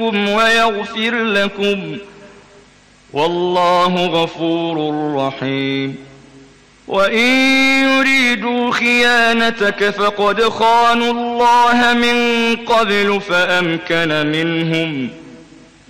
يرحمكم ويغفر لكم، والله غفور رحيم. وإن يريدوا خيانتك فقد خانوا الله من قبل فأمكن منهم،